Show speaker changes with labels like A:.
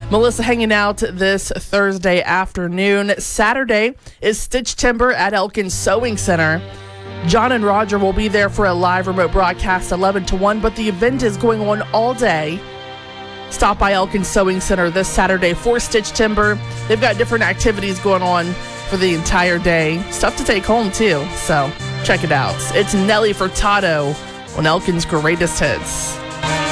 A: Melissa hanging out this Thursday afternoon. Saturday is Stitch Timber at Elkins Sewing Center. John and Roger will be there for a live remote broadcast 11 to 1, but the event is going on all day. Stop by Elkins Sewing Center this Saturday for Stitch Timber. They've got different activities going on for the entire day. Stuff to take home, too. So check it out. It's Nelly Furtado on Elkins' Greatest Hits.